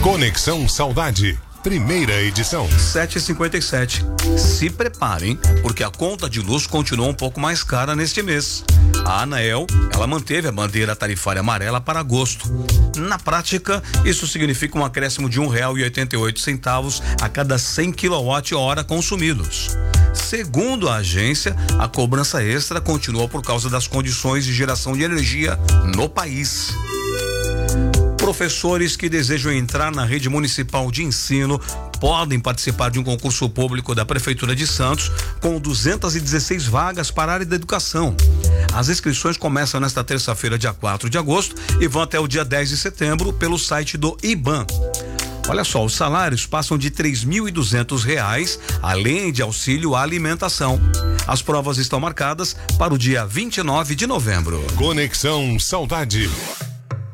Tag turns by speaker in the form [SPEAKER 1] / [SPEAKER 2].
[SPEAKER 1] Conexão Saudade, primeira edição.
[SPEAKER 2] 7h57. Se preparem, porque a conta de luz continua um pouco mais cara neste mês. A ANEEL, ela manteve a bandeira tarifária amarela para agosto. Na prática, isso significa um acréscimo de R$1,88 a cada 100 kWh consumidos. Segundo a agência, a cobrança extra continua por causa das condições de geração de energia no país. Professores que desejam entrar na rede municipal de ensino podem participar de um concurso público da Prefeitura de Santos com 216 vagas para a área da educação. As inscrições começam nesta terça-feira, dia 4 de agosto, e vão até o dia 10 de setembro pelo site do IBAN. Olha só, os salários passam de R$3.200, além de auxílio à alimentação. As provas estão marcadas para o dia 29 de novembro.
[SPEAKER 1] Conexão Saudade.